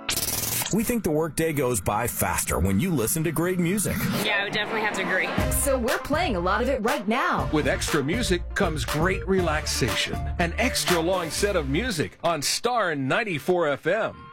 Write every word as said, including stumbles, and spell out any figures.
We think the workday goes by faster when you listen to great music. Yeah, I would definitely have to agree. So we're playing a lot of it right now. With extra music comes great relaxation. An extra long set of music on Star ninety-four F M.